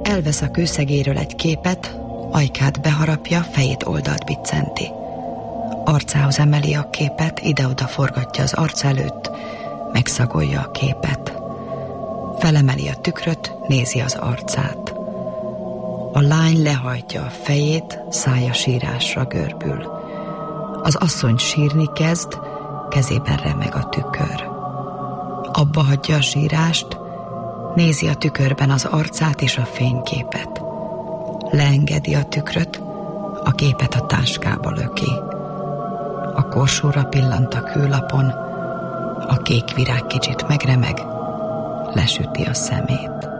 Elvesz a kőszegéről egy képet, ajkát beharapja, fejét oldalt biccenti. Arcához emeli a képet, ide-oda forgatja az arc előtt, megszagolja a képet. Felemeli a tükröt, nézi az arcát. A lány lehajtja a fejét, szája sírásra görbül. Az asszony sírni kezd, kezében remeg a tükör. Abba hagyja a sírást, nézi a tükörben az arcát és a fényképet. Leengedi a tükröt, a képet a táskába löki. A korsóra pillant a kőlapon, a kék virág kicsit megremeg, lesüti a szemét.